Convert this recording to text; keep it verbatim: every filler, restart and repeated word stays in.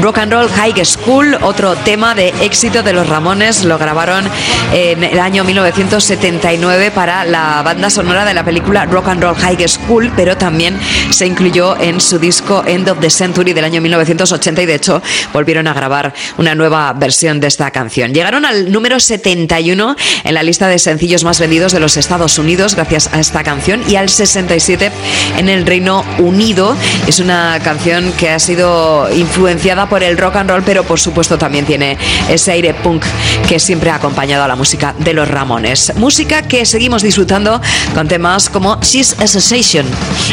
Rock and Roll High School, otro tema de éxito de los Ramones. Lo grabaron en el año mil novecientos setenta y nueve para la banda sonora de la película Rock and Roll High School, pero también se incluyó en su disco End of the Century del año mil novecientos ochenta, y de hecho volvieron a grabar una nueva versión de esta canción. Llegaron al número setenta y uno en la lista de sencillos más vendidos de los Estados Unidos gracias a esta canción, y al sesenta y siete en el Reino Unido. Es una canción que ha sido influenciada por el rock and roll, pero por supuesto también tiene ese aire punk que siempre ha acompañado a la música de los Ramones. Música que seguimos disfrutando con temas como She's a Sensation.